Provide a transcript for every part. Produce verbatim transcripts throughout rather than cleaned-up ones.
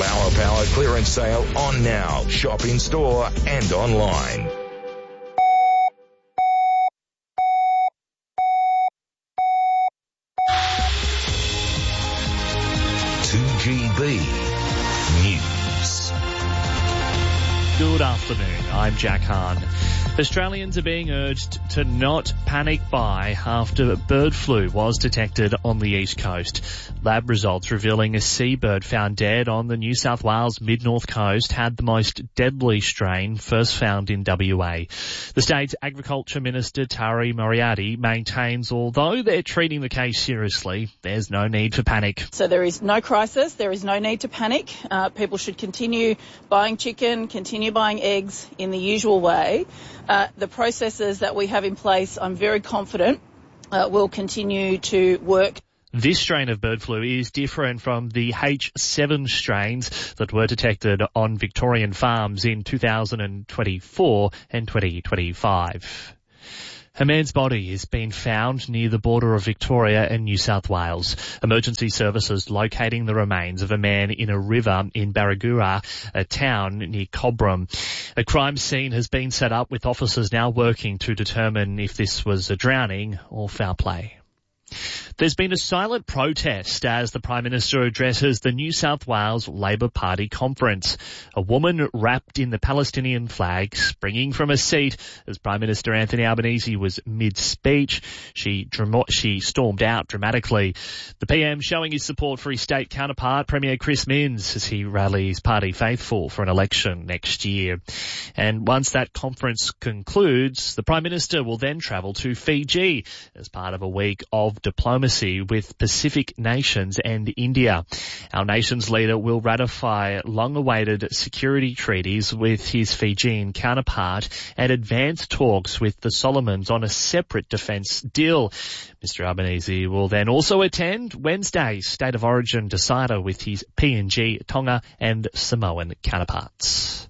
Flower Power clearance sale on now. Shop in store and online. two G B News. Good afternoon, I'm Jack Hahn. Australians are being urged to not panic buy after bird flu was detected on the east coast. Lab results revealing a seabird found dead on the New South Wales mid-north coast had the most deadly strain first found in W A. The state's Agriculture Minister Tari Moriarty maintains although they're treating the case seriously, there's no need for panic. So there is no crisis, there is no need to panic. Uh, people should continue buying chicken, continue buying eggs in the usual way. Uh, the processes that we have in place, I'm very confident, uh, will continue to work. This strain of bird flu is different from the H seven strains that were detected on Victorian farms in two thousand twenty-four and twenty twenty-five. A man's body has been found near the border of Victoria and New South Wales. Emergency services locating the remains of a man in a river in Barragura, a town near Cobram. A crime scene has been set up with officers now working to determine if this was a drowning or foul play. There's been a silent protest as the Prime Minister addresses the New South Wales Labor Party conference. A woman wrapped in the Palestinian flag springing from a seat as Prime Minister Anthony Albanese was mid-speech. She, dram- she stormed out dramatically. The P M showing his support for his state counterpart, Premier Chris Minns, as he rallies party faithful for an election next year. And once that conference concludes, the Prime Minister will then travel to Fiji as part of a week of diplomacy with Pacific nations and India. Our nation's leader will ratify long-awaited security treaties with his Fijian counterpart and advance talks with the Solomons on a separate defence deal. Mister Albanese will then also attend Wednesday's State of Origin decider with his P N G, Tonga and Samoan counterparts.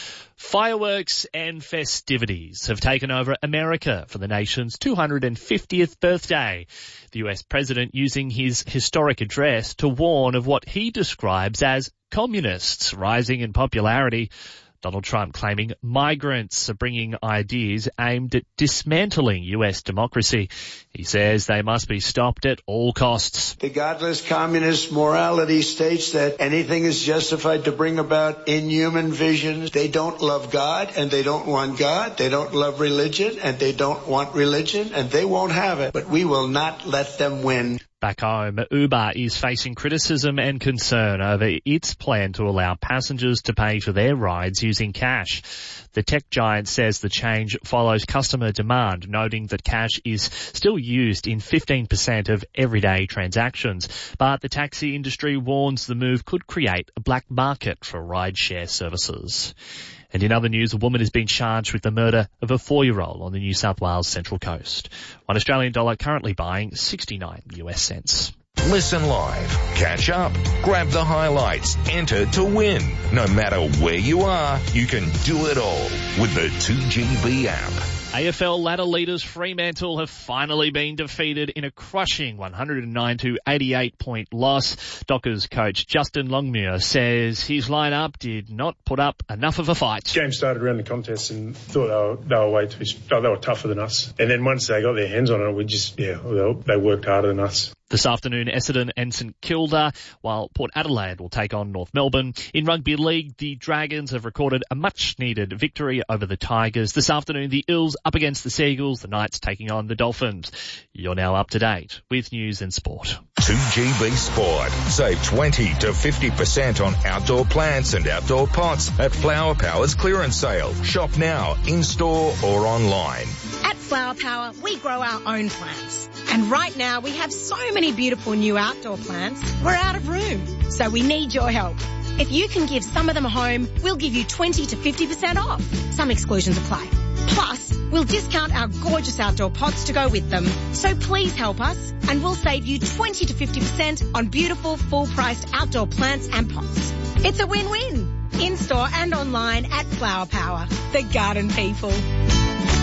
Fireworks and festivities have taken over America for the nation's two hundred fiftieth birthday. The U S president using his historic address to warn of what he describes as communists rising in popularity. Donald Trump claiming migrants are bringing ideas aimed at dismantling U S democracy. He says they must be stopped at all costs. The godless communist morality states that anything is justified to bring about inhuman visions. They don't love God and they don't want God. They don't love religion and they don't want religion and they won't have it. But we will not let them win. Back home, Uber is facing criticism and concern over its plan to allow passengers to pay for their rides using cash. The tech giant says the change follows customer demand, noting that cash is still used in fifteen percent of everyday transactions. But the taxi industry warns the move could create a black market for rideshare services. And in other news, a woman has been charged with the murder of a four-year-old on the New South Wales Central Coast. One Australian dollar currently buying sixty-nine U S cents. Listen live, catch up, grab the highlights, enter to win. No matter where you are, you can do it all with the two G B app. A F L ladder leaders Fremantle have finally been defeated in a crushing one hundred nine to eighty-eight point loss. Dockers coach Justin Longmuir says his lineup did not put up enough of a fight. The game started around the contest and thought they were, they were way too, oh, they were tougher than us. And then once they got their hands on it, we just, yeah, they worked harder than us. This afternoon, Essendon and St Kilda, while Port Adelaide will take on North Melbourne. In Rugby League, the Dragons have recorded a much-needed victory over the Tigers. This afternoon, the Eels up against the Seagulls, the Knights taking on the Dolphins. You're now up to date with news and sport. two G B Sport. Save twenty to fifty percent on outdoor plants and outdoor pots at Flower Power's clearance sale. Shop now, in-store or online. At Flower Power, we grow our own plants. And right now, we have so many beautiful new outdoor plants, we're out of room. So we need your help. If you can give some of them a home, we'll give you twenty to fifty percent off. Some exclusions apply. Plus, we'll discount our gorgeous outdoor pots to go with them. So please help us, and we'll save you twenty to fifty percent on beautiful, full-priced outdoor plants and pots. It's a win-win. In-store and online at Flower Power, the garden people.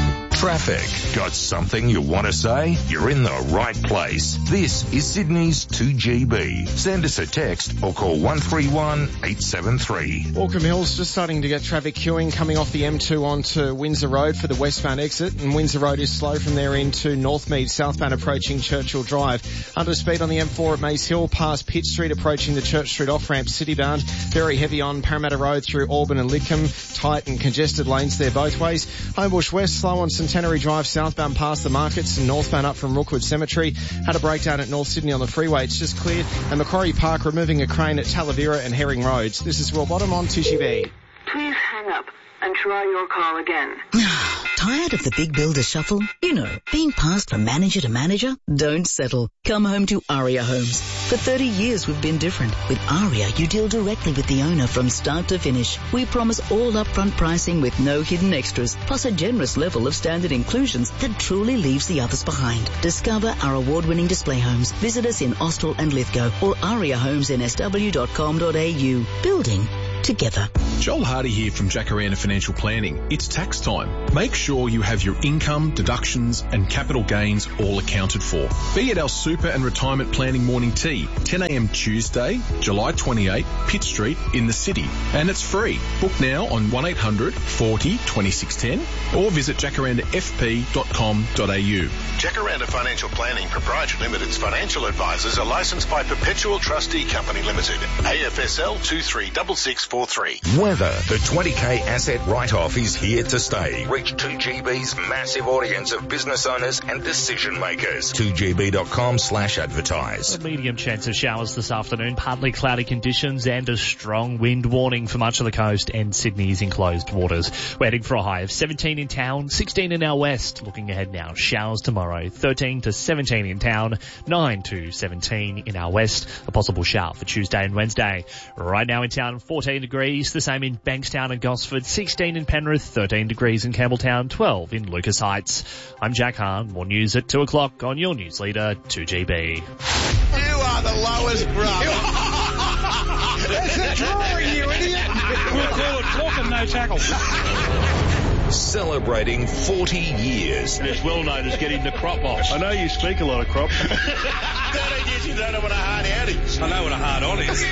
Traffic. Got something you want to say? You're in the right place. This is Sydney's two G B. Send us a text or call one three one eight seven three. Walkham Hills just starting to get traffic queuing coming off the M two onto Windsor Road for the westbound exit, and Windsor Road is slow from there into Northmead, southbound approaching Churchill Drive. Under speed on the M four at Maze Hill past Pitt Street approaching the Church Street off-ramp citybound. Very heavy on Parramatta Road through Auburn and Lidcombe. Tight and congested lanes there both ways. Homebush West slow on Centenary Drive southbound past the markets and northbound up from Rookwood Cemetery. Had a breakdown at North Sydney on the freeway. It's just cleared. And Macquarie Park removing a crane at Talavera and Herring Roads. This is Will Bottom on two G B. Please hang up and try your call again. Tired of the big builder shuffle? You know, being passed from manager to manager? Don't settle. Come home to Aria Homes. For thirty years we've been different. With Aria, you deal directly with the owner from start to finish. We promise all upfront pricing with no hidden extras, plus a generous level of standard inclusions that truly leaves the others behind. Discover our award-winning display homes. Visit us in Austral and Lithgow or aria homes n s w dot com dot a u. Building together. Joel Hardy here from Jacaranda Financial Planning. It's tax time. Make sure you have your income, deductions and capital gains all accounted for. Be at our super and retirement planning morning tea, ten a m Tuesday, July twenty-eighth, Pitt Street in the city. And it's free. Book now on one eight hundred forty twenty-six ten or visit jacaranda f p dot com dot a u. Jacaranda Financial Planning Proprietary Limited's financial advisors are licensed by Perpetual Trustee Company Limited, A F S L two three six six four three. Weather. The twenty K asset write-off is here to stay. Reach two G B's massive audience of business owners and decision makers. two g b dot com slash advertise. A medium chance of showers this afternoon, partly cloudy conditions and a strong wind warning for much of the coast and Sydney's enclosed waters. We're heading for a high of seventeen in town, sixteen in our west. Looking ahead now, showers tomorrow, thirteen to seventeen in town, nine to seventeen in our west. A possible shower for Tuesday and Wednesday. Right now in town, fourteen degrees, the same in Bankstown and Gosford, sixteen in Penrith, thirteen degrees in Campbelltown, twelve in Lucas Heights. I'm Jack Hahn. More news at two o'clock on your news leader, two G B. You are the lowest brother. It's a drawing, you idiot. We'll call it block and no tackle. Celebrating forty years. It's well known as getting the crop off. I know you speak a lot of crop. thirteen years you don't know what a hard out is. I know what a hard on is.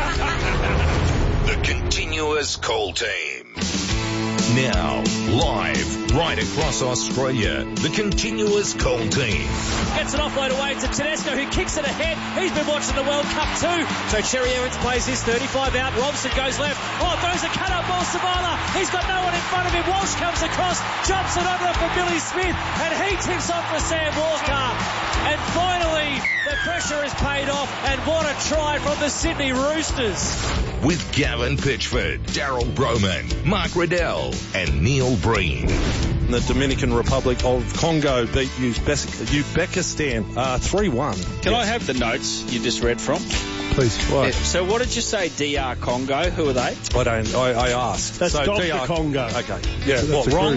The Continuous Call Team. Now, live, right across Australia, the Continuous Call Team. Gets an offload away to Tedesco, who kicks it ahead. He's been watching the World Cup too. So Cherry Evans plays his thirty-five out. Robson goes left. Oh, throws a cut-up ball. Savala. He's got no one in front of him. Walsh comes across, jumps it over for Billy Smith, and he tips off for Sam Walker. And finally, the pressure is paid off, and what a try from the Sydney Roosters. With Gavin Pitchford, Daryl Broman, Mark Riddell, and Neil Breen. The Dominican Republic of Congo beat Uzbekistan uh, three one. Can yes. I have the notes you just read from? Please. Why? Yeah, so what did you say, D R Congo? Who are they? I don't, I, I asked. That's so Doctor D R Congo. Okay. Yeah, so what, wrong?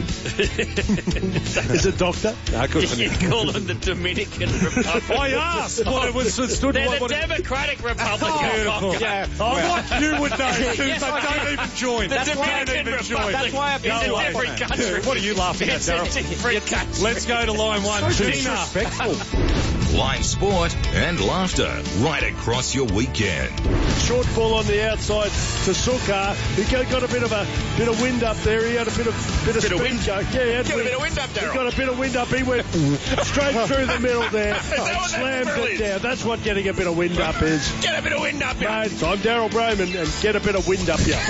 Is it Doctor? No, good for you call them the Dominican Republic. I asked what it was. It stood They're what, the what Democratic Republic oh, of Congo. Yeah. Oh, what you would know, too, yes, but don't even join. The That's Dominican even Republic. join. That's why I've been no in way. every country. Yeah, what are you laughing it's at, Daryl? Different country. Let's go to line one. So disrespectful. Live sport and laughter right across your weekend. Short ball on the outside to Sukar. He got, got a bit of a bit of wind up there. He had a bit of bit of, bit of wind. Go. Yeah, he had got wind. a bit of wind up there. He got a bit of wind up. He went straight through the middle there and slammed it down. That's what getting a bit of wind up is. Get a bit of wind up here. Mate, so I'm Daryl Broman and get a bit of wind up here.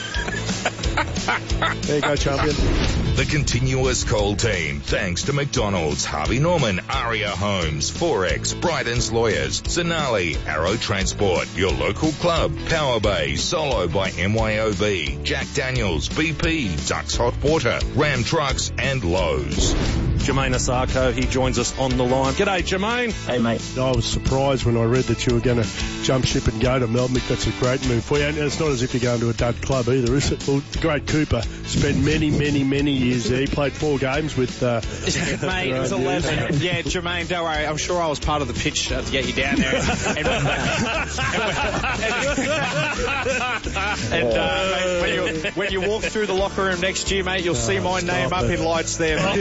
There you go, champion. The Continuous Call Team, thanks to McDonald's, Harvey Norman, Aria Homes, Forex, Bryden's Lawyers, Sonali, Arrow Transport, your local club, Power Bay, Solo by M Y O B, Jack Daniels, B P, Ducks Hot Water, Ram Trucks and Lowe's. Jermaine Asako, he joins us on the line. G'day, Jermaine. Hey, mate. I was surprised when I read that you were going to jump ship and go to Melbourne. That's a great move for you. And it's not as if you're going to a dud club either, is it? Well, the great Cooper spent many, many, many years there. He played four games with... Uh, Mate, it was eleven. Yeah, Jermaine, don't worry. I'm sure I was part of the pitch uh, to get you down there. And, and uh, mate, when, you, when you walk through the locker room next year, mate, you'll oh, see my name up it. in lights there. Mate.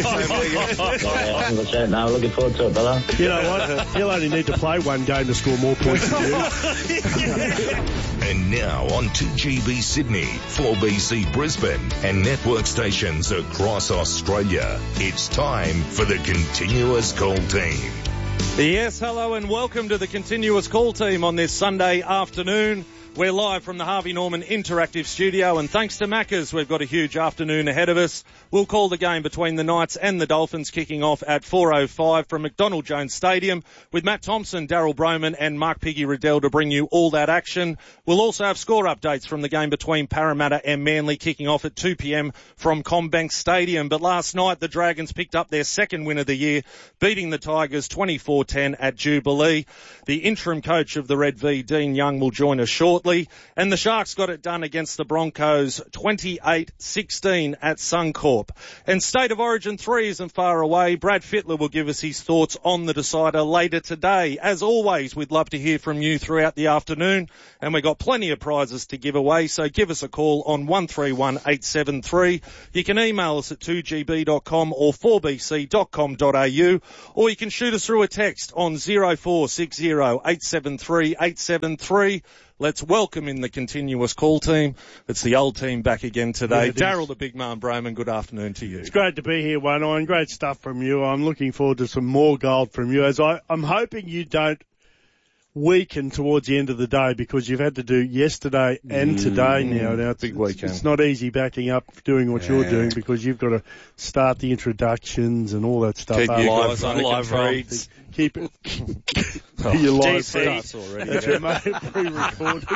So, no, looking forward to it, brother. You know what? He'll only need to play one game to score more points than you. And now on two G B Sydney, four B C Brisbane, and network stations across Australia. It's time for the Continuous Call Team. Yes, hello and welcome to the Continuous Call Team on this Sunday afternoon. We're live from the Harvey Norman Interactive Studio, and thanks to Macca's, we've got a huge afternoon ahead of us. We'll call the game between the Knights and the Dolphins kicking off at four oh five from McDonald Jones Stadium with Matt Thompson, Daryl Broman and Mark Piggy Riddell to bring you all that action. We'll also have score updates from the game between Parramatta and Manly kicking off at two p.m. from CommBank Stadium. But last night, the Dragons picked up their second win of the year, beating the Tigers twenty-four ten at Jubilee. The interim coach of the Red V, Dean Young, will join us shortly. And the Sharks got it done against the Broncos twenty-eight sixteen at Suncorp. And State of Origin three isn't far away. Brad Fittler will give us his thoughts on the decider later today. As always, we'd love to hear from you throughout the afternoon, and we've got plenty of prizes to give away, so give us a call on one three one eight seven three. You can email us at two g b dot com or four b c dot com dot a u, or you can shoot us through a text on zero four six zero eight seven three eight seven three. Let's welcome in the Continuous Call Team. It's the old team back again today. Yeah, Daryl the Big Man Broman, good afternoon to you. It's great to be here, One Eye. Great stuff from you. I'm looking forward to some more gold from you. As I, I'm hoping you don't weaken towards the end of the day, because you've had to do yesterday and today mm, now. Now it's, big weekend. It's not easy backing up doing what yeah. you're doing, because you've got to start the introductions and all that stuff. Keep up. you guys on live reads. Keep it. Oh, your live starts already. That's yeah. mate, pre-recorded.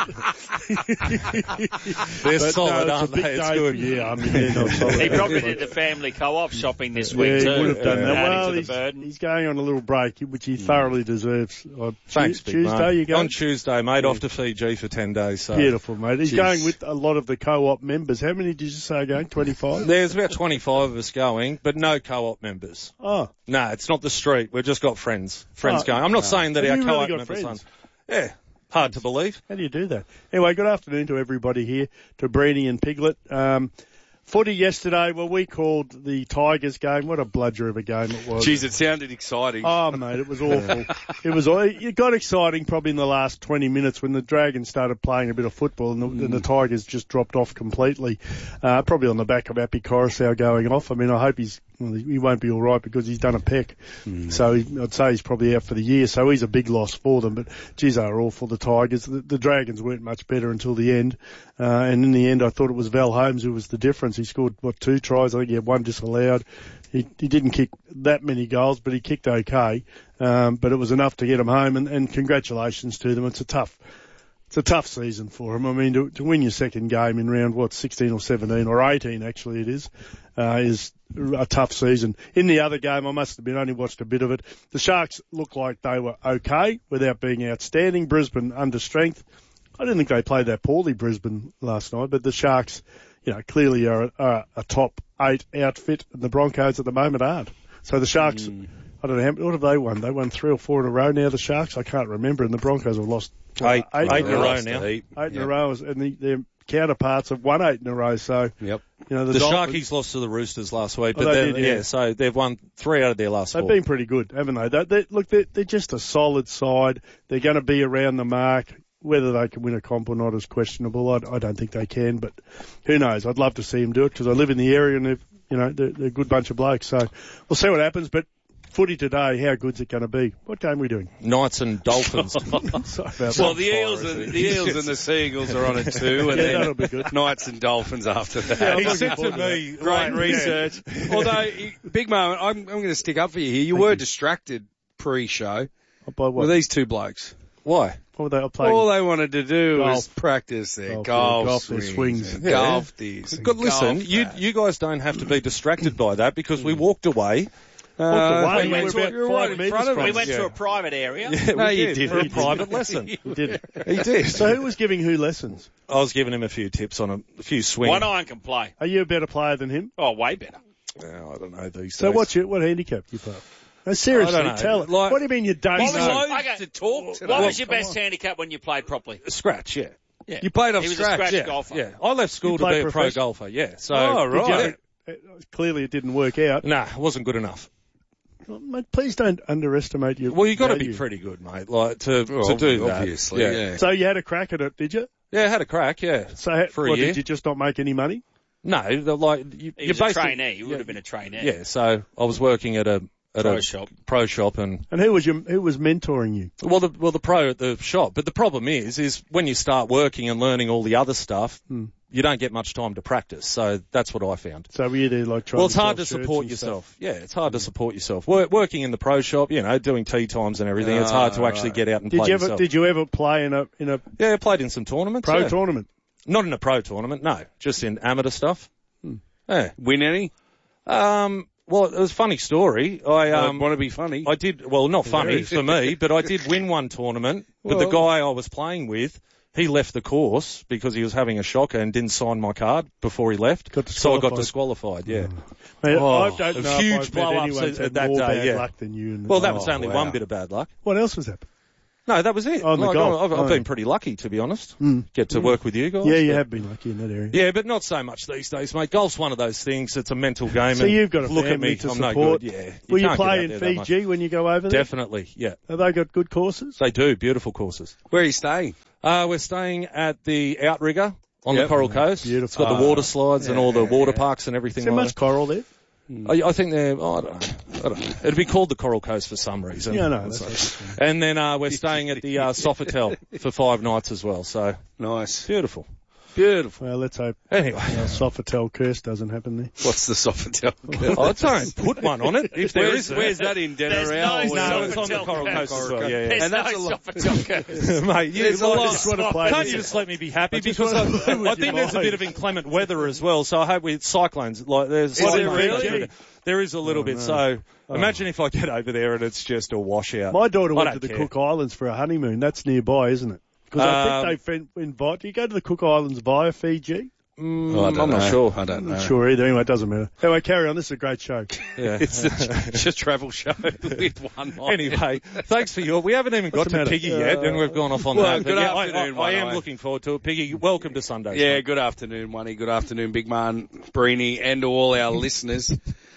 They're but solid, no, aren't they? It's good. Yeah, I mean, they're not solid. He probably did the family co-op shopping this yeah, week too. He would have done uh, that. Well, he's, he's going on a little break, which he thoroughly deserves. Uh, Thanks, tu- big Tuesday, mate. you go on Tuesday, mate. Yeah. Off to Fiji for ten days. So. Beautiful, mate. He's Jeez. going with a lot of the co-op members. How many did you say are going? twenty-five? There's about twenty-five of us going, but no co-op members. Oh. No, it's not the street. We've just got friends. Friends oh, going. I'm not no. saying that Have our you co-op really members friends? aren't. Yeah. Hard to believe. How do you do that? Anyway, good afternoon to everybody here, to Breeny and Piglet. Um, footy yesterday, well, we called the Tigers game. What a bludger of a game it was. Jeez, it sounded exciting. Oh, mate, it was awful. It was. It got exciting probably in the last twenty minutes when the Dragons started playing a bit of football, and the, mm. and the Tigers just dropped off completely. Uh, probably on the back of Appy Coruscant going off. I mean, I hope he's. Well, he won't be all right because he's done a peck. Mm. So he, I'd say he's probably out for the year. So he's a big loss for them. But, geez, they were awful, the Tigers. The, the Dragons weren't much better until the end. Uh, and in the end, I thought it was Val Holmes who was the difference. He scored, what, two tries? I think he had one disallowed. He, he didn't kick that many goals, but he kicked okay. Um, but it was enough to get him home. And, and congratulations to them. It's a tough... It's a tough season for him. I mean, to, to win your second game in round, what, sixteen or seventeen, or eighteen actually it is, uh, is a tough season. In the other game, I must have been only watched a bit of it. The Sharks looked like they were okay without being outstanding. Brisbane under strength. I didn't think they played that poorly, Brisbane, last night, but the Sharks, you know, clearly are a, are a top eight outfit, and the Broncos at the moment aren't. So the Sharks, mm. I don't know, how, what have they won? They won three or four in a row now, the Sharks? I can't remember, and the Broncos have lost Eight, eight, eight in a row now. Eight yep. in a row, and the, their counterparts have won eight in a row. So, yep. you know, the, the Dolphins, Sharkies lost to the Roosters last week, but oh, they did, yeah. yeah, so they've won three out of their last They've four. They've been pretty good, haven't they? they, they look, they're, they're just a solid side. They're going to be around the mark. Whether they can win a comp or not is questionable. I, I don't think they can, but who knows? I'd love to see them do it because I live in the area and they've, you know, they're, they're a good bunch of blokes. So we'll see what happens, but. Footy today, how good's it going to be? What game are we doing? Knights and Dolphins. Well, the Eels, and, the Eels and the Seagulls are on it too, and yeah, then that'll be good. Knights and Dolphins after that. Yeah, he said to me, great research. Although, big moment, I'm, I'm going to stick up for you here. You Thank were you. distracted pre-show by what? with these two blokes. Why? What were they playing? All they wanted to do golf. was practice their golf, golf, golf swings, their swings, and yeah. golf these. Good, listen, golf you that. you guys don't have to be distracted by that because we walked away. Uh, we went, to, a, right in front of we us. went yeah. to a private area. Yeah, no, we you did. did. For a private lesson. He did. He did. So who was giving who lessons? I was giving him a few tips on a, a few swings. One iron can play. Are you a better player than him? Oh, way better. Well, I don't know these So days. what's your, what handicap do you play? No, seriously, I don't know. tell it. Like- What do you mean you don't What was, know? your, okay, to talk today. what was your Come best on. handicap when you played properly? Scratch, yeah. Yeah. You played off he was scratch, a scratch yeah, golfer. yeah. I left school You to be played a pro professional? golfer, yeah. So, Oh, Did you right. ever- it- clearly it didn't work out. nah, it wasn't good enough. Well, mate, please don't underestimate your Well, you got to be value. pretty good, mate, like to Well, to do that. obviously, yeah. So you had a crack at it, did you? Yeah, I had a crack, yeah. So ha- For a what, year. did you just not make any money? No, the, like you, He you're was a basically trainee. You would yeah, have been a trainee. Yeah, so I was working at a at Pro a shop. pro shop, and And who was your who was mentoring you? well, the well the pro at the shop. But the problem is, is when you start working and learning all the other stuff, Hmm. you don't get much time to practice. So that's what I found. So were you there like trying Well, it's to hard sell to shirts support and yourself. stuff? Yeah, it's hard to support yourself. Wor- working in the pro shop, you know, doing tea times and everything, it's hard to Ah, actually right. get out and Did play you ever yourself. did you ever play in a in a Yeah, I played in some tournaments. pro yeah. tournament? Not in a pro tournament, no. Just in amateur stuff. Hmm. Yeah. Win any? Um, well, it was a funny story. I um, want to be funny. I did, well, not funny Very. for me, but I did win one tournament, but the Well- guy I was playing with, he left the course because he was having a shocker and didn't sign my card before he left. Got so I got disqualified. disqualified, yeah. Mate, Oh, I don't a know huge if I've met blow-ups anyone's at- had that more day, bad yeah. luck than you. And, Well, that was Oh, only wow. one bit of bad luck. what else was happening? No, that was it. Oh, the Like, golf. I've, I've Oh, been yeah. pretty lucky, to be honest. Mm. Get to work with you guys. Yeah, you but- have been lucky in that area. Yeah, but not so much these days, mate. Golf's one of those things. It's a mental game. So and you've got a look at family me. to I'm support. no good. Yeah. Will you can't get play out in there that much. Fiji when you go over there? Definitely, yeah. Have they got good courses? They do. Beautiful courses. Where are you staying? Uh, we're staying at the Outrigger on Yep. the Coral Coast. Beautiful. It's got the Ah, water slides and all the yeah, water yeah. parks and everything Is there like much coral there? that. I, I think they're, oh, I, don't know. I don't know. It'd be called the Coral Coast for some reason. Yeah, no, that's So- okay. And then uh, we're staying at the uh, Sofitel for five nights as well. So Nice. beautiful. Beautiful. Well, let's hope Anyway, uh, Sofitel curse doesn't happen there. What's the Sofitel? I don't put one on it. If there Where's, is, where's that in There's Denarau? no No, it's on the Sofitel Coral Coast as well. Yeah, yeah. There's And that's no a lot- Sofitel curse. Mate, you There's a like- lot. just wanna play Can't this. you just let me be happy? I just Because I, wanna play with I think your there's a mind. bit of inclement weather as well, so I hope with cyclones, like there's Is there cyclones really? over there. There is a little Oh, bit. no. So Oh. imagine if I get over there and it's just a washout. My daughter I went don't to the care. Cook Islands for a honeymoon. That's nearby, isn't it? Because I Um, think they fin- invite. Do you go to the Cook Islands via Fiji? Mm, Oh, I don't I'm know. not sure. I don't I'm know. not sure either. Anyway, it doesn't matter. Anyway, carry on. This is a great show. Yeah. It's a, just travel show with one line. Anyway, thanks for your. We haven't even got What's the to matter? Piggy yet, Uh, and we've gone off on well, that. But good yeah, I- afternoon, I, I am one-eye. looking forward to it. Piggy, welcome to Sundays. Yeah, mate. good afternoon, Money. Good afternoon, Big Man, Breeny, and to all our listeners.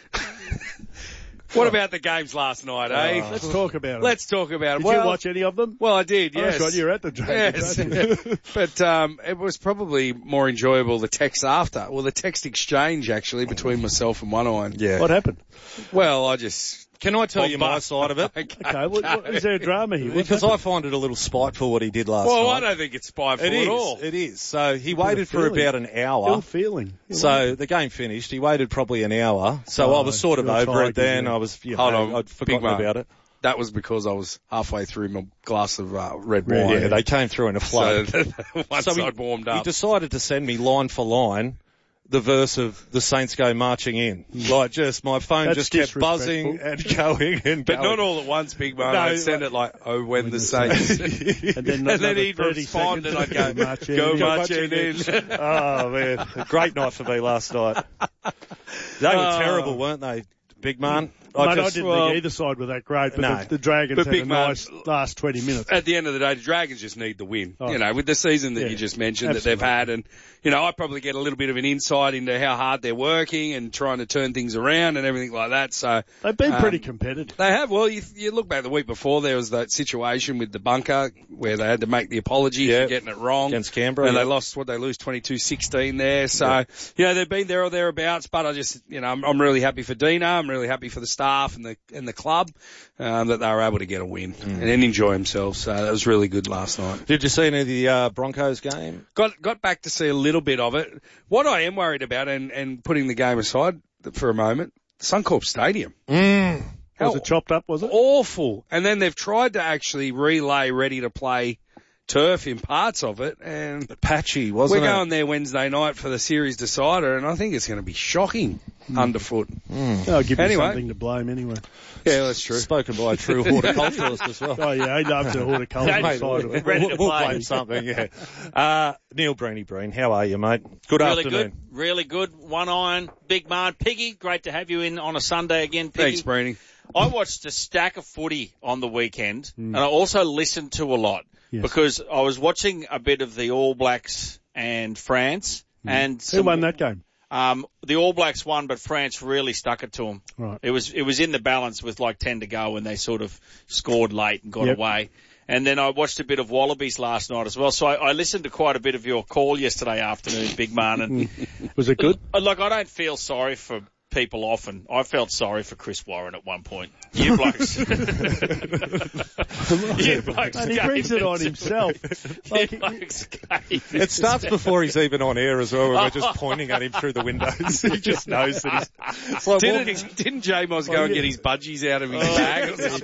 What about the games last night, eh? Uh, let's talk about it. Let's talk about it. Did well, you watch any of them? Well, I did, Oh, yes. that's right. You're at the Dragon. Yes. aren't you? But um, it was probably more enjoyable the text after. Well, the text exchange, actually, between myself and One Iron. Yeah. What happened? Well, I just... Can I tell you my Bombast- side of it? Okay, what, what, is there a drama here? What's Because I happened? find it a little spiteful what he did last Well, night. I don't think it's spiteful It at is. all. It is. So he waited for feeling. about an hour. Ill feeling. So the game finished. He waited probably an hour. So Oh, I was sort of you're over tired, it then. yeah. I was, you Hold know, on, I'd forgotten Big Man. about it. That was because I was halfway through my glass of uh, red Yeah, wine. they came through in a So flood. once So he, I'd warmed he up. decided to send me line for line the verse of the Saints go marching in. Like just, my phone That's just kept buzzing and going and But going. not all at once, Big Man. No, I'd send it like, oh, when the Saints. And then, And then he'd respond and I'd go, marching go in. marching in. Oh man, a great night for me last night. They were Oh. terrible, weren't they, Big Man? Mate, I just- didn't well, think either side were that great, but No. the, the Dragons But had Big a Man- nice last twenty minutes. At the end of the day, the Dragons just need the win. Oh. You know, with the season that Yeah, you just mentioned absolutely. that they've had, and you know, I probably get a little bit of an insight into how hard they're working and trying to turn things around and everything like that. So They've been um, pretty competitive. They have. Well, you, you look back the week before, there was that situation with the bunker where they had to make the apology Yeah. for getting it wrong. Against Canberra, And yeah. they lost, what, they lose twenty-two sixteen there. So, you know, they've been there or thereabouts, but I just, you know, I'm, I'm really happy for Dina. I'm really happy for the staff and the, and the club, um, that they were able to get a win Mm. and then enjoy themselves. So that was really good last night. Did you see any of the uh, Broncos game? Got, got back to see a little bit of it. What I am worried about, and, and putting the game aside for a moment, Suncorp Stadium. Mm. Was it chopped up, was it? Awful. And then they've tried to actually relay ready to play turf in parts of it, and but patchy, wasn't we're it? We're going there Wednesday night for the series decider, and I think it's going to be shocking mm. underfoot. Mm. I'll give anyway. you something to blame anyway. Yeah, that's true. Spoken by a true horticulturalist as well. Oh yeah, he loves the horticultural mate, side of it. We'll, we'll blame something, yeah. Uh, Neil Breeny Breen, how are you, mate? Good really afternoon. Good, really good. One iron, big man. Piggy, great to have you in on a Sunday again, Piggy. Thanks, Breeny. I watched a stack of footy on the weekend, mm. and I also listened to a lot yes. because I was watching a bit of the All Blacks and France. Mm. And who won that game? Um, the All Blacks won, but France really stuck it to them. Right. It was it was in the balance with like ten to go, and they sort of scored late and got yep. away. And then I watched a bit of Wallabies last night as well. So I, I listened to quite a bit of your call yesterday afternoon, big man. And was it good? Look, I don't feel sorry for people often. I felt sorry for Chris Warren at one point. You blokes. you blokes. And he brings it on himself. Like, you blokes it starts before he's even on air as well, where we're just pointing at him through the windows. He just knows that he's... It's like didn't, walking... didn't J-Moz go oh, and get his budgies out of his oh, bag? Was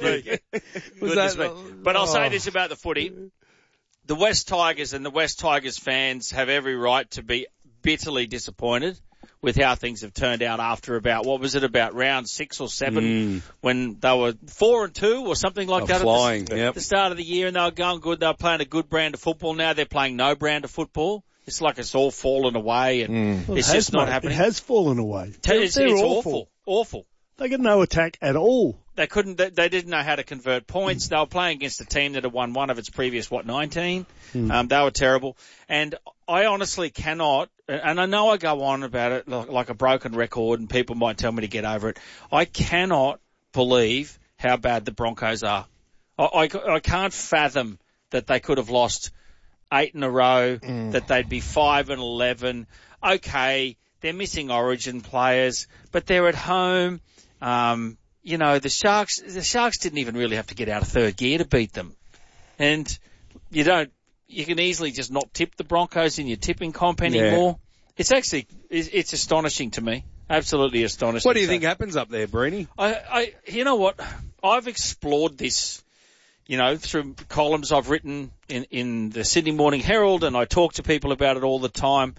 that, me. But I'll say this about the footy. The West Tigers and the West Tigers fans have every right to be bitterly disappointed with how things have turned out after about, what was it, about round six or seven, mm. when they were four and two or something like They're that flying, at the, yep. the start of the year, and they were going good. They were playing a good brand of football. Now they're playing no brand of football. It's like it's all fallen away, and mm. well, it's it just has, not mate. happening. It has fallen away. They're, it's they're it's awful. awful. Awful. They got no attack at all. They couldn't, they, they didn't know how to convert points. They were playing against a team that had won one of its previous, what, nineteen? Mm. Um, they were terrible. And I honestly cannot, and I know I go on about it like, like a broken record and people might tell me to get over it. I cannot believe how bad the Broncos are. I, I, I can't fathom that they could have lost eight in a row, mm. that they'd be five and eleven. Okay, they're missing Origin players, but they're at home. Um, you know, the Sharks, the Sharks didn't even really have to get out of third gear to beat them. And you don't, you can easily just not tip the Broncos in your tipping comp anymore. Yeah. It's actually, it's, it's astonishing to me. Absolutely astonishing. What do you so, think happens up there, Breeny? I, I, you know what? I've explored this, you know, through columns I've written in, in the Sydney Morning Herald, and I talk to people about it all the time.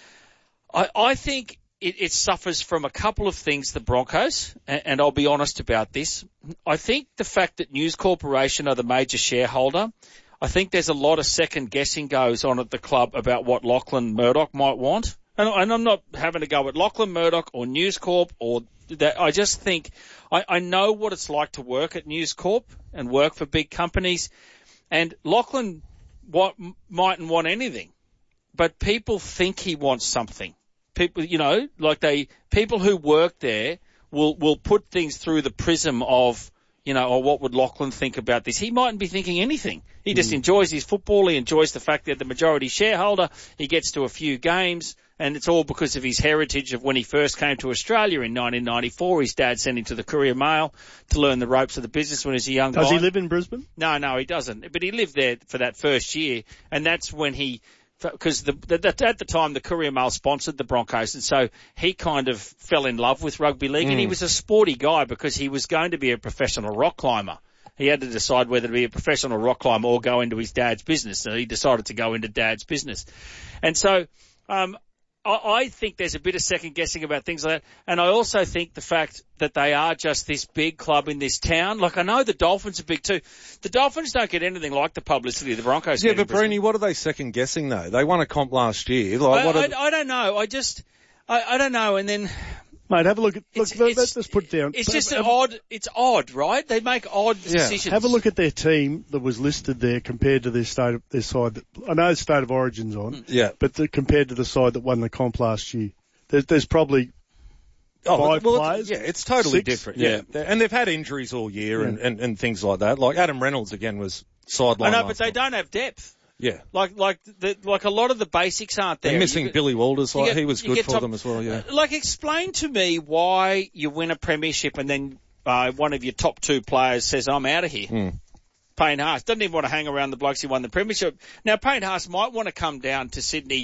I, I think It, it suffers from a couple of things, the Broncos, and, and I'll be honest about this. I think the fact that News Corporation are the major shareholder, I think there's a lot of second guessing goes on at the club about what Lachlan Murdoch might want. And, and I'm not having to go at Lachlan Murdoch or News Corp or that. I just think I, I know what it's like to work at News Corp and work for big companies. And Lachlan want, mightn't want anything, but people think he wants something. People, you know, like they, people who work there will, will put things through the prism of, you know, or what would Lachlan think about this? He mightn't be thinking anything. He just mm. enjoys his football. He enjoys the fact that the majority shareholder, he gets to a few games, and it's all because of his heritage of when he first came to Australia in nineteen ninety-four. His dad sent him to the Courier Mail to learn the ropes of the business when he was a young guy. Does he live in Brisbane? No, no, he doesn't. But he lived there for that first year, and that's when he, because the, the, at the time the Courier Mail sponsored the Broncos, and so he kind of fell in love with rugby league, mm. and he was a sporty guy because he was going to be a professional rock climber. He had to decide whether to be a professional rock climber or go into his dad's business, so he decided to go into dad's business. And so um, I, I think there's a bit of second guessing about things like that, and I also think the fact that they are just this big club in this town. Like, I know the Dolphins are big too. The Dolphins don't get anything like the publicity the Broncos yeah, get. Yeah, but Breeny, what are they second guessing though? They won a comp last year. Like, I, what are I, th- I don't know. I just, I, I don't know. And then, mate, have a look at, look, it's, let, it's, let's just put it down. It's just have, an odd, it's odd, right? They make odd yeah. decisions. Have a look at their team that was listed there compared to their state of, their side. That, I know the state of origin's on. Yeah. But the, compared to the side that won the comp last year, there's, there's probably, Oh, Five well, players? yeah, it's totally Six? different. Yeah. yeah. And they've had injuries all year yeah. and, and, and things like that. Like Adam Reynolds again was sidelined. I know, but they night. don't have depth. Yeah. Like, like, the, like a lot of the basics aren't there. They're missing get, Billy Walters. Like, get, he was good for top, them as well, yeah. Like, explain to me why you win a premiership and then uh, one of your top two players says, I'm out of here. Mm. Payne Haas doesn't even want to hang around the blokes who won the premiership. Now, Payne Haas might want to come down to Sydney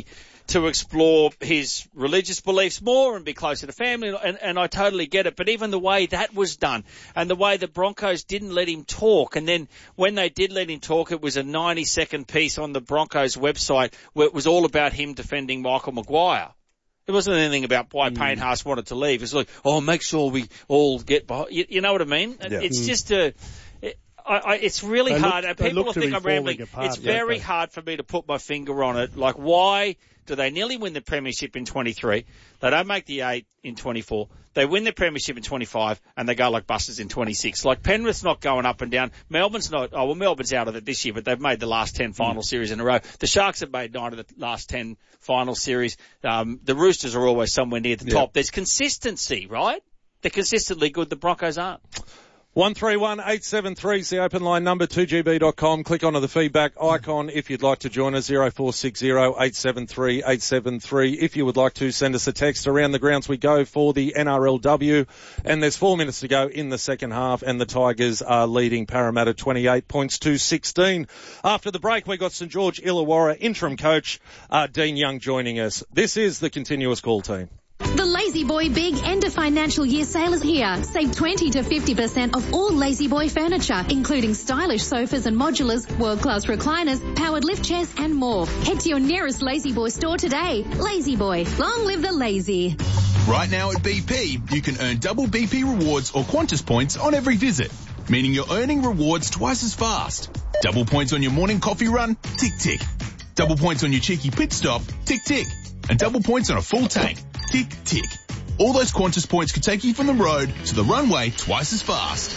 to explore his religious beliefs more and be closer to family, and, and I totally get it. But even the way that was done and the way the Broncos didn't let him talk, and then when they did let him talk, it was a ninety-second piece on the Broncos website where it was all about him defending Michael Maguire. It wasn't anything about why mm. Payne Haas wanted to leave. It's like, oh, make sure we all get behind. You, you know what I mean? Yeah. It's mm. just a... It, I, I, it's really they hard. Look, People will think I'm rambling. Apart, it's very hard for me to put my finger on it. Like, why do they nearly win the premiership in twenty-three? They don't make the eight in twenty-four. They win the premiership in twenty-five, and they go like busters in twenty-six. Like, Penrith's not going up and down. Melbourne's not. Oh, well, Melbourne's out of it this year, but they've made the last ten final mm. series in a row. The Sharks have made nine of the last ten final series. Um, the Roosters are always somewhere near the yep. top. There's consistency, right? They're consistently good. The Broncos aren't. one three one eight seven three is the open line number, two g b dot com. Click onto the feedback icon if you'd like to join us, zero four six zero eight seven three eight seven three. If you would like to, send us a text. Around the grounds we go for the N R L W, and there's four minutes to go in the second half, and the Tigers are leading Parramatta twenty-eight points to sixteen. After the break, we got St George Illawarra interim coach uh, Dean Young joining us. This is the Continuous Call team. The Lazy Boy Big End of Financial Year sale is here. Save twenty to fifty percent off all Lazy Boy furniture, including stylish sofas and modulars, world-class recliners, powered lift chairs and more. Head to your nearest Lazy Boy store today. Lazy Boy, long live the lazy. Right now at B P, you can earn double B P rewards or Qantas points on every visit, meaning you're earning rewards twice as fast. Double points on your morning coffee run? Tick, tick. Double points on your cheeky pit stop? Tick, tick. And double points on a full tank? Tick, tick. All those Qantas points could take you from the road to the runway twice as fast.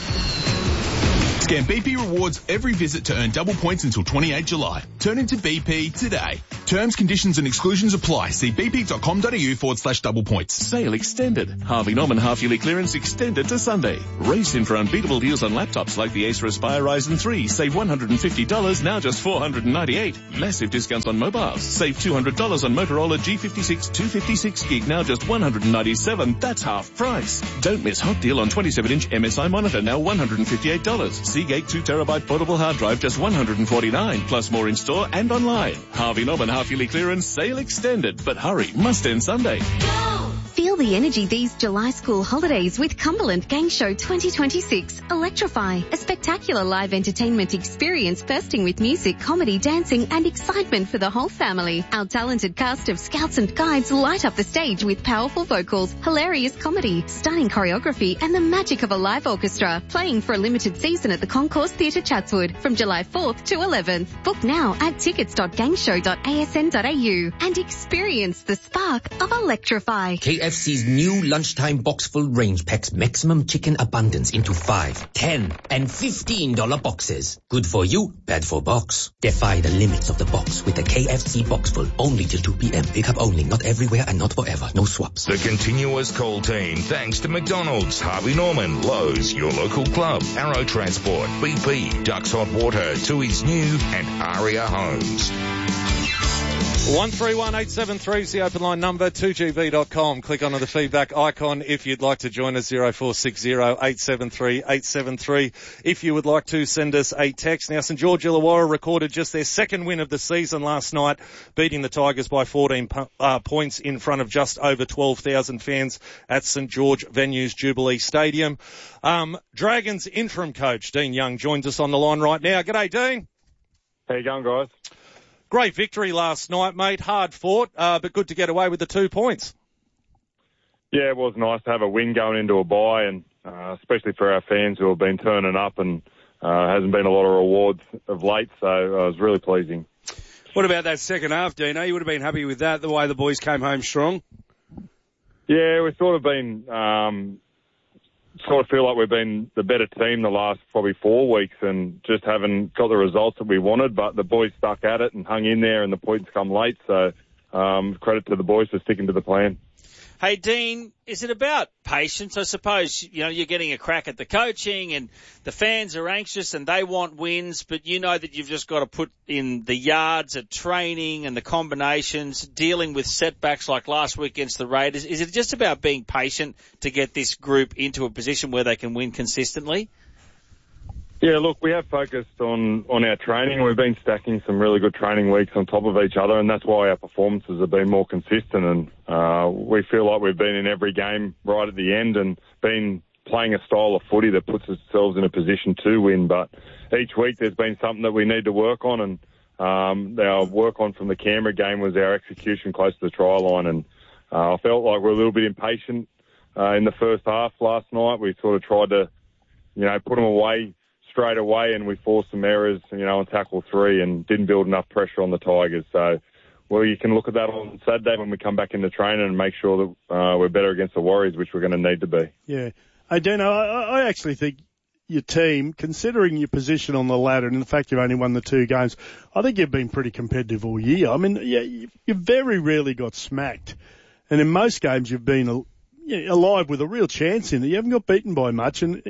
Scan B P rewards every visit to earn double points until twenty-eighth July. Turn into B P today. Terms, conditions and exclusions apply. See bp.com.au forward slash double points. Sale extended. Harvey Norman half-yearly clearance extended to Sunday. Race in for unbeatable deals on laptops like the Acer Aspire Ryzen three. Save one hundred fifty dollars, now just four hundred ninety-eight dollars. Massive discounts on mobiles. Save two hundred dollars on Motorola G fifty-six two fifty-six gig, now just one hundred ninety-seven dollars. That's half price. Don't miss hot deal on twenty-seven inch M S I monitor, now one hundred fifty-eight dollars. Seagate two terabyte portable hard drive, just one hundred forty-nine dollars. Plus more in store and online. Harvey Norman half-yearly clearance sale extended. But hurry, must end Sunday. Feel the energy these July school holidays with Cumberland Gang Show twenty twenty-six. Electrify, a spectacular live entertainment experience bursting with music, comedy, dancing and excitement for the whole family. Our talented cast of scouts and guides light up the stage with powerful vocals, hilarious comedy, stunning choreography and the magic of a live orchestra. Playing for a limited season at the Concourse Theatre Chatswood from July fourth to eleventh. Book now at tickets dot gangshow dot a s n dot a u and experience the spark of Electrify. K F C's new lunchtime box full range packs maximum chicken abundance into five, ten, and fifteen dollar boxes. Good for you, bad for box. Defy the limits of the box with the K F C box full. Only till two p.m. Pick up only, not everywhere and not forever. No swaps. The Continuous Call team, thanks to McDonald's, Harvey Norman, Lowe's, your local club, Arrow Transport, B P, Ducks Hot Water, Tui's New, and Aria Homes. one three one eight seven three is the open line number, two g b dot com. Click onto the feedback icon if you'd like to join us, zero four six zero eight seven three eight seven three. If you would like to send us a text. Now, St George Illawarra recorded just their second win of the season last night, beating the Tigers by fourteen uh, points in front of just over twelve thousand fans at St George Venues Jubilee Stadium. Um, Dragons interim coach Dean Young joins us on the line right now. G'day, Dean. How you going, guys? Great victory last night, mate. Hard fought, uh, but good to get away with the two points. Yeah, it was nice to have a win going into a bye, and uh, especially for our fans who have been turning up, and uh, hasn't been a lot of rewards of late, so uh, it was really pleasing. What about that second half, Dino? You would have been happy with that, the way the boys came home strong? Yeah, we've sort of been... Um, sort of feel like we've been the better team the last probably four weeks and just haven't got the results that we wanted, but the boys stuck at it and hung in there and the points come late, so um, credit to the boys for sticking to the plan. Hey, Dean, is it about patience? I suppose, you know, you're getting a crack at the coaching and the fans are anxious and they want wins, but you know that you've just got to put in the yards at training and the combinations, dealing with setbacks like last week against the Raiders. Is it just about being patient to get this group into a position where they can win consistently? Yeah, look, we have focused on, on our training. We've been stacking some really good training weeks on top of each other, and that's why our performances have been more consistent. And uh, we feel like we've been in every game right at the end and been playing a style of footy that puts ourselves in a position to win. But each week there's been something that we need to work on, and um, our work on from the Canberra game was our execution close to the try line. And uh, I felt like we're a little bit impatient uh, in the first half last night. We sort of tried to, you know, put them away straight away, and we forced some errors, you know, on tackle three and didn't build enough pressure on the Tigers. So, well, you can look at that on Saturday when we come back into training and make sure that uh, we're better against the Warriors, which we're going to need to be. Yeah. Hey, Dino, I, I actually think your team, considering your position on the ladder and the fact you've only won the two games, I think you've been pretty competitive all year. I mean, yeah, you, you very rarely got smacked. And in most games you've been you know, alive with a real chance in it. You haven't got beaten by much. And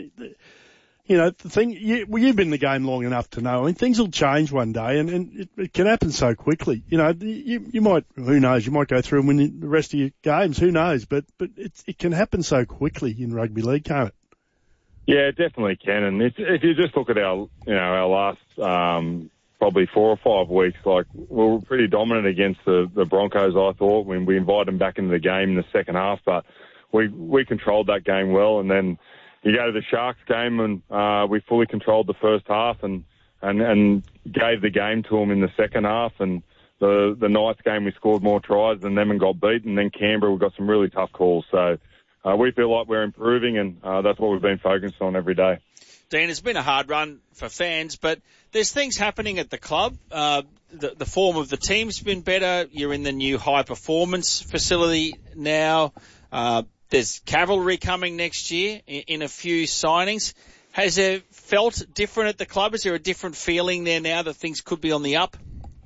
you know, the thing, you, well, you've been in the game long enough to know. I mean, things will change one day, and, and it, it can happen so quickly. You know, you, you might, who knows, you might go through and win the rest of your games, who knows, but, but it's, it can happen so quickly in rugby league, can't it? Yeah, it definitely can. And if, if you just look at our, you know, our last, um, probably four or five weeks, like, we were pretty dominant against the, the Broncos, I thought, when we invited them back into the game in the second half, but we, we controlled that game well, and then you go to the Sharks game and uh, we fully controlled the first half and, and, and gave the game to them in the second half. And the the Knights game we scored more tries than them and got beaten. And then Canberra we got some really tough calls. So uh, we feel like we're improving, and uh, that's what we've been focused on every day. Dean, it's been a hard run for fans, but there's things happening at the club. Uh, the, the form of the team's been better. You're in the new high performance facility now. Uh, There's cavalry coming next year in, in a few signings. Has it felt different at the club? Is there a different feeling there now that things could be on the up?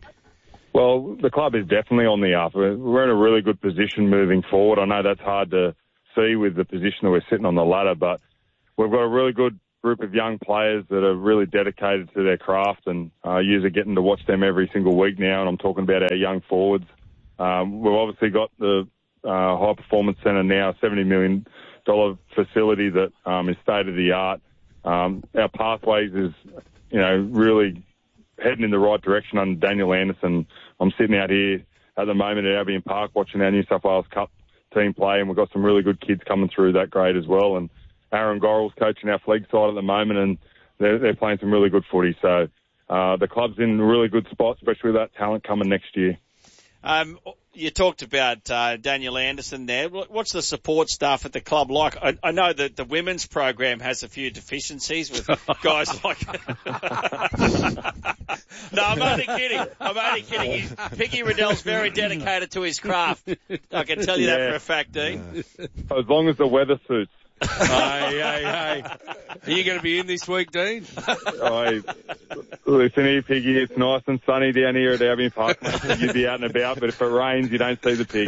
Well, the club is definitely on the up. We're in a really good position moving forward. I know that's hard to see with the position that we're sitting on the ladder, but we've got a really good group of young players that are really dedicated to their craft, and uh, you are getting to watch them every single week now, and I'm talking about our young forwards. Um, we've obviously got the Uh, high performance centre now, a seventy million dollars facility that um, is state of the art. Um, our pathways is, you know, really heading in the right direction under Daniel Anderson. I'm sitting out here at the moment at Albion Park watching our New South Wales Cup team play, and we've got some really good kids coming through that grade as well. And Aaron Gorrell's coaching our flag side at the moment, and they're, they're playing some really good footy. So uh, the club's in a really good spot, especially with that talent coming next year. Um, you talked about uh, Daniel Anderson there. What's the support staff at the club like? I, I know that the women's program has a few deficiencies with guys like... No, I'm only kidding. I'm only kidding. He's, Piggy Riddell's very dedicated to his craft. I can tell you yeah. that for a fact, Dean. As long as the weather suits. hey, hey, hey. Are you going to be in this week, Dean? I, listen here, Piggy, it's nice and sunny down here at Albion Park. You'd be out and about, but if it rains, you don't see the pig.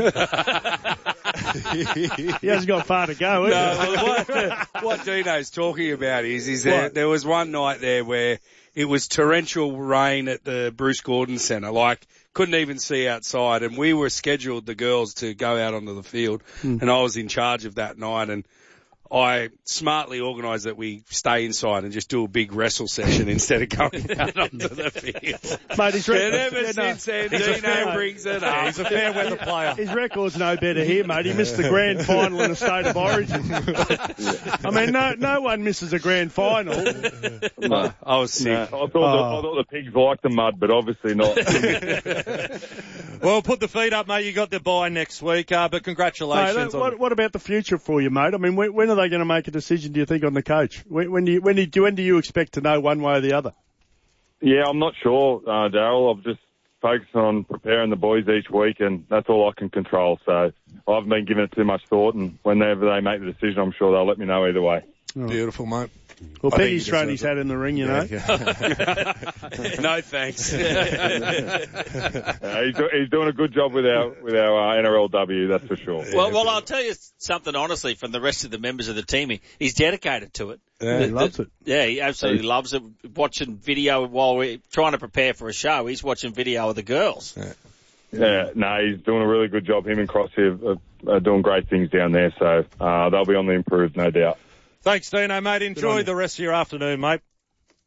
He hasn't got far to go, has no, what, what Dino's talking about is, is there, there was one night there where it was torrential rain at the Bruce Gordon Centre, like couldn't even see outside, and we were scheduled, the girls, to go out onto the field, mm. and I was in charge of that night, and I smartly organised that we stay inside and just do a big wrestle session instead of going out onto the field. Mate, his record, ever yeah, since no, then, Dino brings it up. He's a fair weather player. His record's no better here, mate. He missed the grand final in a state of origin. I mean, no no one misses a grand final. No, I was sick. No, I, thought oh. the, I thought the pigs liked the mud, but obviously not. Well, put the feet up, mate. You got the bye next week, uh, but congratulations. Mate, what, what about the future for you, mate? I mean, when, when are they going to make a decision, do you think, on the coach? When, when do you when do you, when do you expect to know one way or the other? Yeah, I'm not sure, uh, Daryl. I've just focused on preparing the boys each week, and that's all I can control. So I haven't been giving it too much thought, and whenever they make the decision, I'm sure they'll let me know either way. Oh. Beautiful, mate. Well, I Peggy's thrown his hat in the ring, you know. Yeah, yeah. No thanks. uh, he's, do, he's doing a good job with our with our uh, N R L W, that's for sure. Well, well, I'll tell you something honestly from the rest of the members of the team. He's dedicated to it. Yeah, the, he loves the, it. Yeah, he absolutely yeah. loves it. Watching video while we're trying to prepare for a show, he's watching video of the girls. Yeah, yeah no, he's doing a really good job. Him and Crossy are, are doing great things down there, so uh, they'll be on the improve, no doubt. Thanks, Dino, mate. Enjoy the rest of your afternoon, mate.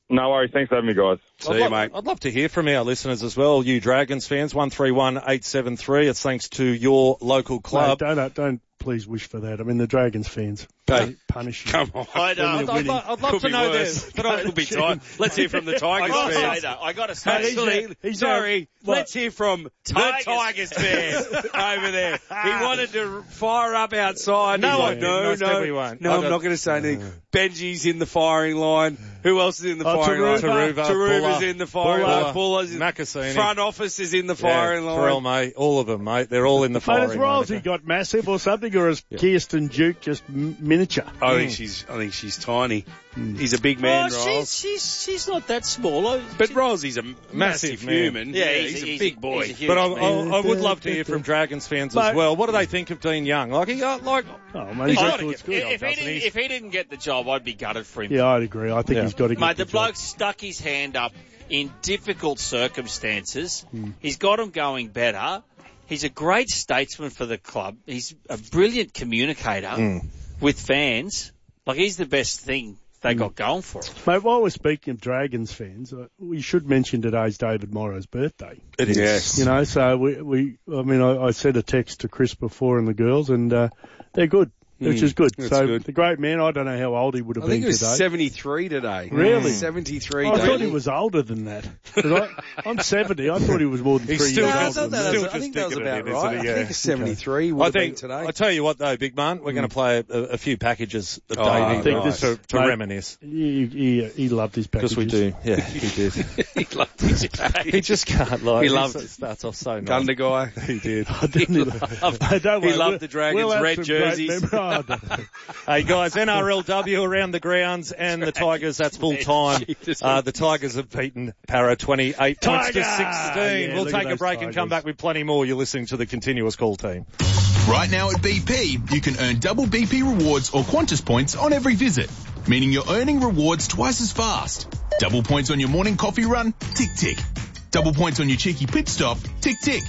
No worries. Thanks for having me, guys. See I'd you, lo- mate. I'd love to hear from our listeners as well, you Dragons fans. one three one eight seven three. It's thanks to your local club. No, don't, don't please wish for that. I mean, the Dragons fans. Hey, punish you. Come on. I'd, uh, I'd, I'd, I'd love Could to know worse. this. But I, It'll be time. Let's hear from the Tigers I gotta fans. say though, I got to say, Actually, He's, he's sorry, what? let's hear from Tigers. the Tigers fan over there. He wanted to fire up outside. No, He's I like, no, didn't. no, We won't. no, I I'm got- not going to say anything. Benji's in the firing line. Who else is in the Oh, firing Taruva. line? Taruva, Taruva's Buller. in the firing Buller. line. Buller's in Macassini. Front office is in the Yeah, firing Terrell, line. mate. All of them, mate. They're all in the Mate, firing has line. Rylesy got massive or something, or is Kirsten Duke just m- miniature? I think she's. I think she's tiny. He's a big man, oh, Riles. she's, she's, she's not that small. I- But Rilesy's a massive, Massive man. human. Yeah, Yeah, he's he's, a- a he's big a- boy. he's a huge But I, man. I, I would love to hear from Dragons fans as Mate. well. What do they think of Dean Young? Like, he got, like, Oh, mate, He's he's got got to to get- good. if, he doesn't didn't, he? if he didn't get the job, I'd be gutted for him. Yeah, I'd agree. I think Yeah. he's got to get Mate, the, the bloke job. stuck his hand up in difficult circumstances. Hmm. He's got him going better. He's a great statesman for the club. He's a brilliant communicator Hmm. with fans. Like, he's the best thing they got going for him. Mate, while we're speaking of Dragons fans, uh, we should mention today's David Morrow's birthday. It is. Yes. You know, so we, we I mean, I, I sent a text to Chris before and the girls, and uh, they're good, which Mm, is good. that's So good. the great man, I don't know how old he would have I been think it was today. seventy-three today. Really? seventy-three. I thought David. he was older than that. 'Cause I, I'm seventy. I thought he was more than He's three still years got- older still than got- that. still I think that was just about thinking of it, right. isn't he? I think Yeah. it's seventy-three would I have been think, today. I tell you what though, big man, we're going to play a, a few packages of Oh, Davey I think nice. this- to, to mate, reminisce. He, he, he loved his packages. Because we do. Yeah, he did. he loved his package. He just can't lie. He loved it. Starts off so nice. Gunder guy. He did. I didn't, I don't He worry, loved we'll- the Dragons' we'll have red some great jerseys. mem- Oh, I don't know. Hey guys, N R L W around the grounds and the Tigers, that's full time. Uh, the Tigers have beaten Para twenty-eight points to Tiger! sixteen. Yeah, we'll look at take a those break and come Tigers. back with plenty more. You're listening to the Continuous Call team. Right now at B P, you can earn double B P rewards or Qantas points on every visit, meaning you're earning rewards twice as fast. Double points on your morning coffee run? Tick, tick. Double points on your cheeky pit stop? Tick, tick.